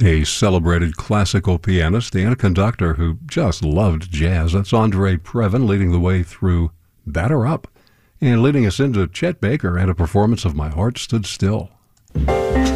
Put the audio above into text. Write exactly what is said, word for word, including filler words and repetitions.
A celebrated classical pianist and a conductor who just loved jazz. That's Andre Previn leading the way through Batter Up and leading us into Chet Baker and a performance of My Heart Stood Still.